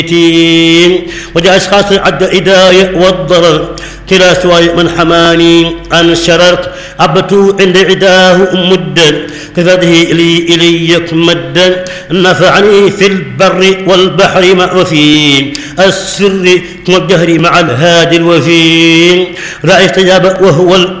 وجاء أشخاص عد إداية والضرر كلا سواء من حماني عن شررت عبته عند عداه مدا كفده إلي مدا نفعني في البر والبحر مع وفي السر والجهر مع الهادي الوفي رأي استجاب وهو